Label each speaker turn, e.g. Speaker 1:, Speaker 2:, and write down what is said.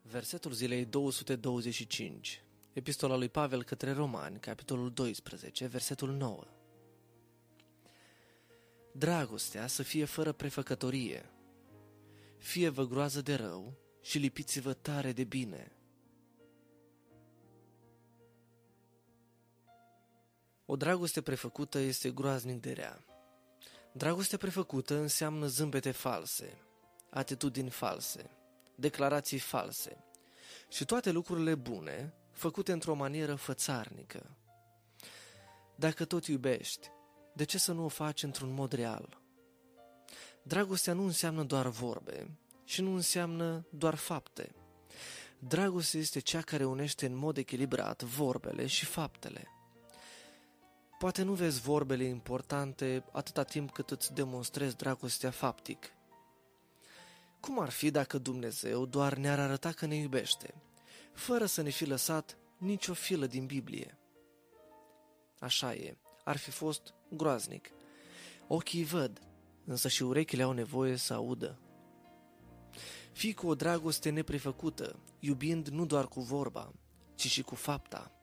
Speaker 1: Versetul zilei 225. Epistola lui Pavel către Romani, capitolul 12, versetul 9. Dragostea să fie fără prefăcătorie. Fie-vă groază de rău și lipiți-vă tare de bine. O dragoste prefăcută este groaznic de rea. Dragostea prefăcută înseamnă zâmbete false, atitudini false, declarații false și toate lucrurile bune făcute într-o manieră fățarnică. Dacă tot iubești, de ce să nu o faci într-un mod real? Dragostea nu înseamnă doar vorbe și nu înseamnă doar fapte. Dragostea este cea care unește în mod echilibrat vorbele și faptele. Poate nu vezi vorbele importante atâta timp cât îți demonstrezi dragostea faptic. Cum ar fi dacă Dumnezeu doar ne-ar arăta că ne iubește, fără să ne fi lăsat nicio filă din Biblie? Așa e, ar fi fost groaznic. Ochii văd, însă și urechile au nevoie să audă. Fii cu o dragoste neprefăcută, iubind nu doar cu vorba, ci și cu fapta.